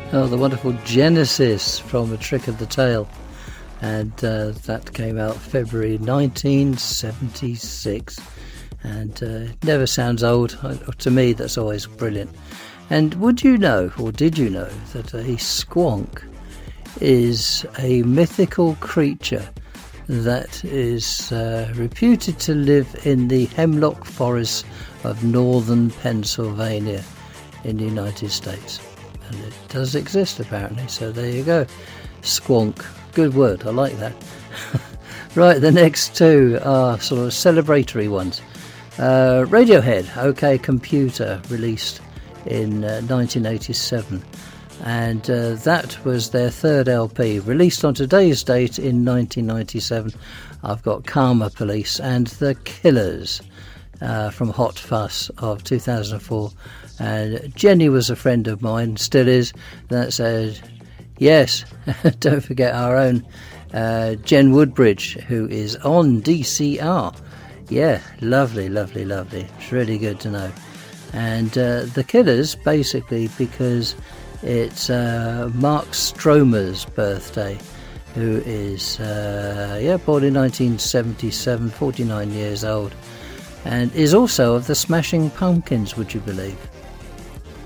Oh, the wonderful Genesis from A Trick of the Tail. And that came out February 1976. And never sounds old. To me, that's always brilliant. And would you know, or did you know, that a squonk is a mythical creature that is reputed to live in the hemlock forests of northern Pennsylvania in the United States? And it does exist, apparently, so there you go. Squonk. Good word, I like that. Right, the next two are sort of celebratory ones. Radiohead, OK Computer, released in 1987. And that was their third LP, released on today's date in 1997. I've got Karma Police and The Killers from Hot Fuss of 2004. And Jenny was a friend of mine, still is. That said, yes, don't forget our own Jen Woodbridge, who is on DCR. Yeah, lovely, lovely, lovely. It's really good to know. And The Killers, basically, because it's Mark Stromer's birthday, who is, born in 1977, 49 years old, and is also of the Smashing Pumpkins, would you believe?